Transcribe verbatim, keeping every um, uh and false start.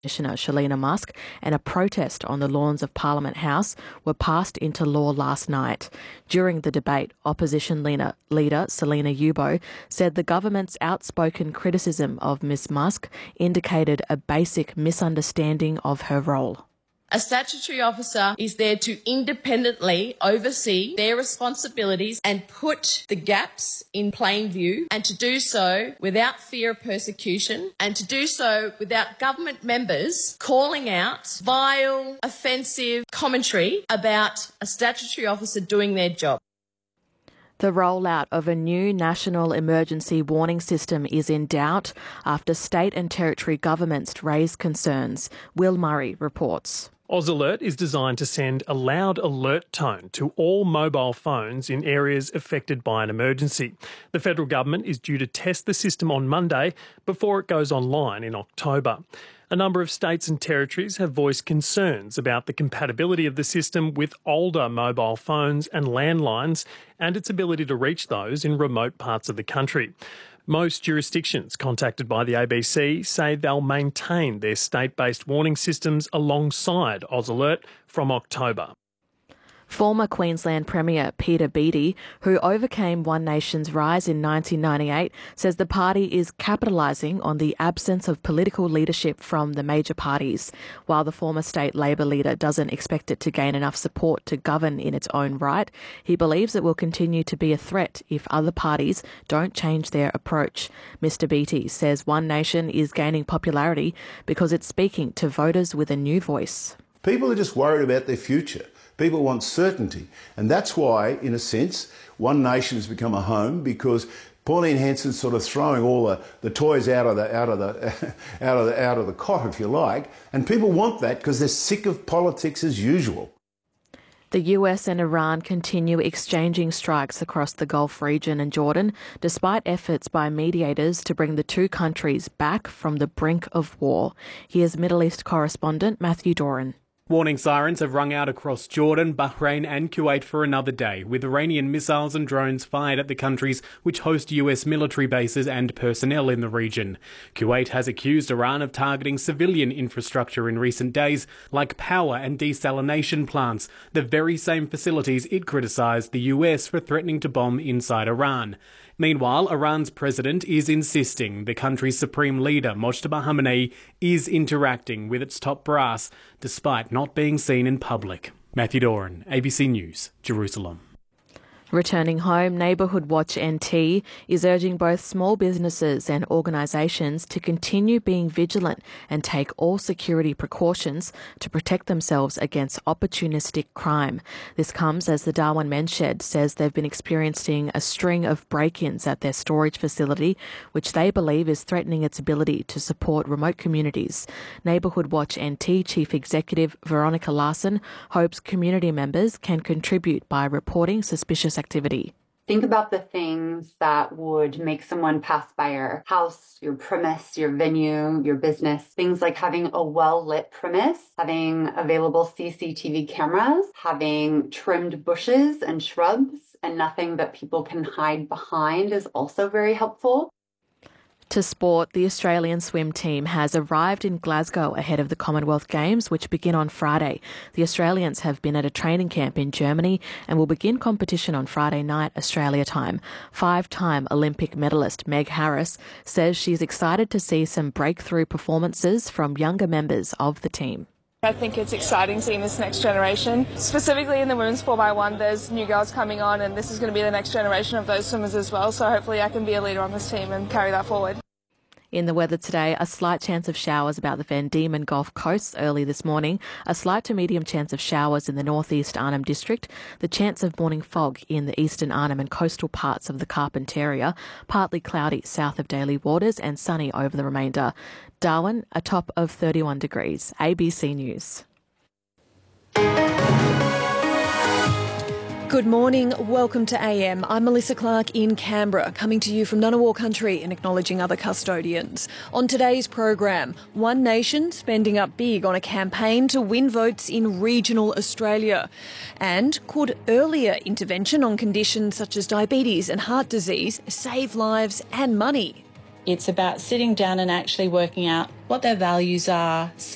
Commissioner Shalina Musk and a protest on the lawns of Parliament House were passed into law last night. During the debate, opposition leader, leader Selina Yubo said the government's outspoken criticism of Miz Musk indicated a basic misunderstanding of her role. A statutory officer is there to independently oversee their responsibilities and put the gaps in plain view, and to do so without fear of persecution, and to do so without government members calling out vile, offensive commentary about a statutory officer doing their job. The rollout of a new national emergency warning system is in doubt after state and territory governments raised concerns. Will Murray reports. AusAlert is designed to send a loud alert tone to all mobile phones in areas affected by an emergency. The federal government is due to test the system on Monday before it goes online in October. A number of states and territories have voiced concerns about the compatibility of the system with older mobile phones and landlines and its ability to reach those in remote parts of the country. Most jurisdictions contacted by the A B C say they'll maintain their state-based warning systems alongside AusAlert from October. Former Queensland Premier Peter Beattie, who overcame One Nation's rise in nineteen ninety-eight, says the party is capitalising on the absence of political leadership from the major parties. While the former state Labor leader doesn't expect it to gain enough support to govern in its own right, he believes it will continue to be a threat if other parties don't change their approach. Mister Beattie says One Nation is gaining popularity because it's speaking to voters with a new voice. People are just worried about their future. People want certainty, and that's why, in a sense, One Nation has become a home, because Pauline Hanson's sort of throwing all the, the toys out of the out of the out of the out of the cot, if you like, and people want that because they're sick of politics as usual. The U S and Iran continue exchanging strikes across the Gulf region and Jordan, despite efforts by mediators to bring the two countries back from the brink of war. Here's Middle East correspondent Matthew Doran. Warning sirens have rung out across Jordan, Bahrain and Kuwait for another day, with Iranian missiles and drones fired at the countries which host U S military bases and personnel in the region. Kuwait has accused Iran of targeting civilian infrastructure in recent days, like power and desalination plants, the very same facilities it criticised the U S for threatening to bomb inside Iran. Meanwhile, Iran's president is insisting the country's supreme leader, Mojtaba Khamenei, is interacting with its top brass, despite not being seen in public. Matthew Doran, A B C News, Jerusalem. Returning home, Neighbourhood Watch N T is urging both small businesses and organisations to continue being vigilant and take all security precautions to protect themselves against opportunistic crime. This comes as the Darwin Men's Shed says they've been experiencing a string of break-ins at their storage facility, which they believe is threatening its ability to support remote communities. Neighbourhood Watch N T Chief Executive Veronica Larson hopes community members can contribute by reporting suspicious activity. Think about the things that would make someone pass by your house, your premise, your venue, your business. Things like having a well-lit premise, having available C C T V cameras, having trimmed bushes and shrubs, and nothing that people can hide behind is also very helpful. To sport, the Australian swim team has arrived in Glasgow ahead of the Commonwealth Games, which begin on Friday. The Australians have been at a training camp in Germany and will begin competition on Friday night, Australia time. Five-time Olympic medalist Meg Harris says she's excited to see some breakthrough performances from younger members of the team. I think it's exciting seeing this next generation. Specifically in the women's four by one, there's new girls coming on, and this is going to be the next generation of those swimmers as well, so hopefully I can be a leader on this team and carry that forward. In the weather today, a slight chance of showers about the Van Diemen Gulf Coast early this morning, a slight to medium chance of showers in the northeast Arnhem District, the chance of morning fog in the eastern Arnhem and coastal parts of the Carpentaria, partly cloudy south of Daly Waters and sunny over the remainder. Darwin, a top of thirty-one degrees. A B C News. Good morning, welcome to A M. I'm Melissa Clark in Canberra, coming to you from Ngunnawal country and acknowledging other custodians. On today's program, One Nation spending up big on a campaign to win votes in regional Australia. And could earlier intervention on conditions such as diabetes and heart disease save lives and money? It's about sitting down and actually working out what their values are,